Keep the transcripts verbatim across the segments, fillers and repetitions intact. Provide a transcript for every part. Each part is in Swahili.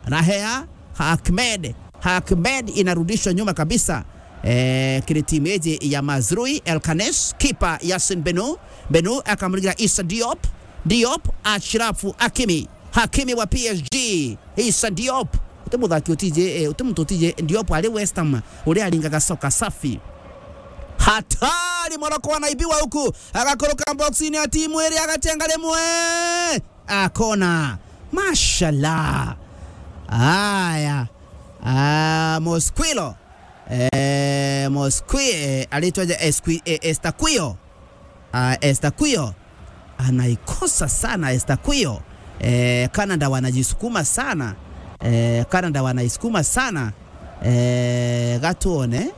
Rahea Ahmed Ahmed inarudishwa nyuma kabisa. Eh, kile timu yeje ya Mazrui El Khanes, kipa Yasin Benu Benu akamligira Issa Diop Diop Achrafu Hakimi Hakimi wa P S G. Issa Diop utemuthaki utije eh, utemutotije Diop ali West Ham uri alinga soka safi. Hatari Morocco anaibiwa huku akakoroka boxini ya timu ile akatenga lemwe akona. Mashallah. Haya. Ah, Mosquilo eh Mosqui eh, alitoja Esqui eh, Estaquio ah Estaquio anaikosa sana Estaquio. eh Canada wanajisukuma sana eh Canada wanaisukuma sana eh gatone.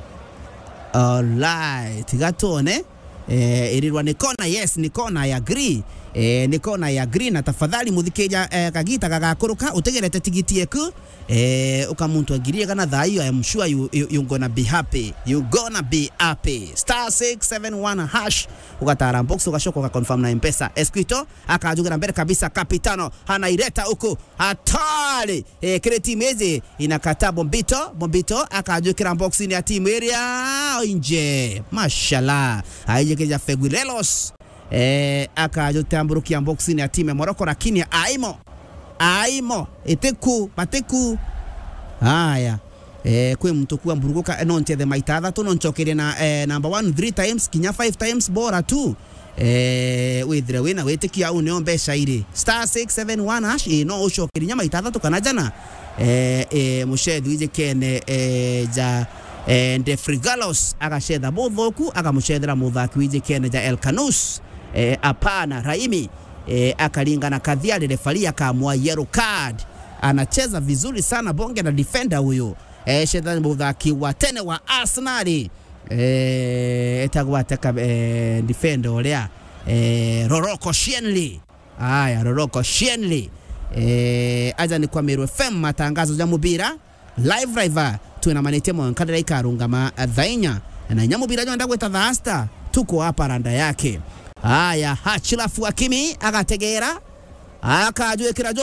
Alright, gatone eh ilirwa ni kona. Yes, ni kona, I agree. Eh ni kona, I agree. Na tafadhali muthikeja eh, kagita gagakuruka utegerete tigiti yeku eh ukamuntu agirie kana thayo. I am sure you, you you gonna be happy. You gonna be happy. Star six seven one hash ukatara box ukashoko ka confirm na M-Pesa. Esquito akajugira mbele kabisa, kapitano anaireta huko hatari. Eh kile timu hizi inakataa Bombito Bombito akajukira box ni ya timu area nje. Mashallah, aijekeja Feguirelos eh akajotamburukia box ni ya timu ya Morocco, lakini aimo aimo eteku pateku. Haya eh kwe mtu kwa mburuka nonte the maitada to nonchokere na eh, number one three times kinya five times bora tu eh withre wina wetekia uneombe shairi star six seven one hash eh, no ushokere nya maitada to kanajana eh eh mushedhu ije kene eh ja eh de Frigalos agashedha bodhoku agamushedra muthaki wije kene ja El Khanes eh apana Raimi eh akalingana kadhia ile refari akaamua yellow card. Anacheza vizuri sana bonge na defender huyo eh shedani muthaki wa tene wa Arsenal eh etagwa taka eh, defender olea eh Roroko Shenley. Haya, Roroko Shenley eh aja ni kwa Meru F M matangazo ya mubira live river tuna manetemo nkadira ikarungama dhainya na nyamubira jonda gweta thasta tuko hapa randa yake. Haya, Achrafu Hakimi agategera akajwe kirajo